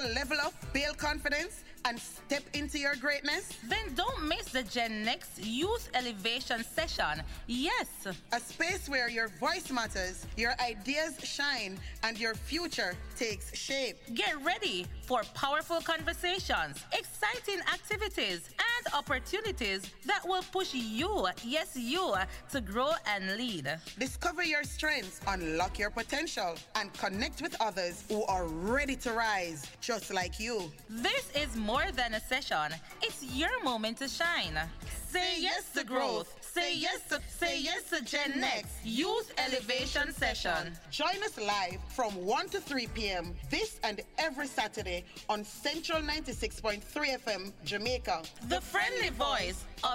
level up, build confidence, and step into your greatness? Then don't miss the Gen Next Youth Elevation Session. Yes, a space where your voice matters, your ideas shine, and your future takes shape. Get ready for powerful conversations, exciting activities, and opportunities that will push you, yes you, to grow and lead. Discover your strengths, unlock your potential, and connect with others who are ready to rise just like you. This is more than a session. It's your moment to shine. Say yes to growth. Say yes to Gen Next Youth Elevation Session. Join us live from 1 to 3 p.m. this and every Saturday on Central 96.3 FM, Jamaica. The friendly voice of